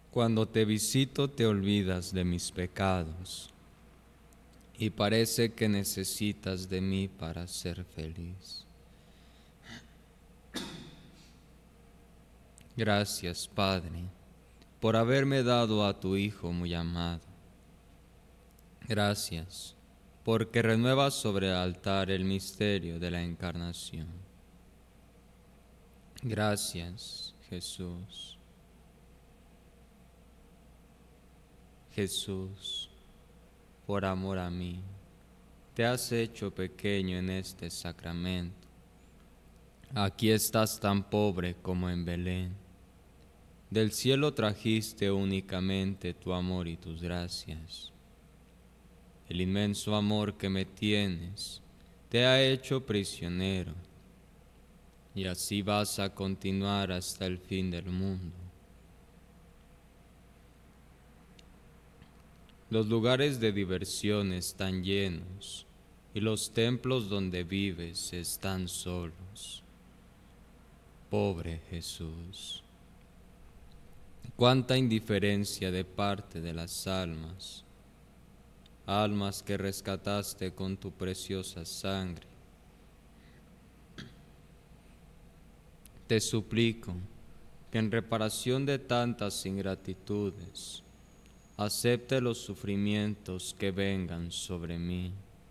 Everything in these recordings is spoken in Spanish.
Cuando te visito te olvidas de mis pecados y parece que necesitas de mí para ser feliz. Gracias, Padre, por haberme dado a tu Hijo muy amado. Gracias, porque renuevas sobre el altar el misterio de la encarnación. Gracias, Jesús. Jesús, por amor a mí, te has hecho pequeño en este sacramento. Aquí estás tan pobre como en Belén. Del cielo trajiste únicamente tu amor y tus gracias. El inmenso amor que me tienes te ha hecho prisionero, y así vas a continuar hasta el fin del mundo. Los lugares de diversión están llenos, y los templos donde vives están solos. Pobre Jesús, cuánta indiferencia de parte de las almas, almas que rescataste con tu preciosa sangre. Te suplico que en reparación de tantas ingratitudes, acepte los sufrimientos que vengan sobre mí,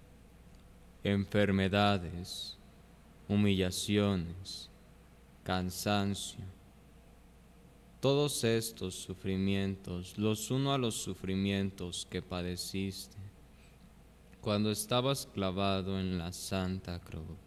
enfermedades, humillaciones, cansancio. Todos estos sufrimientos los uno a los sufrimientos que padeciste cuando estabas clavado en la Santa Cruz.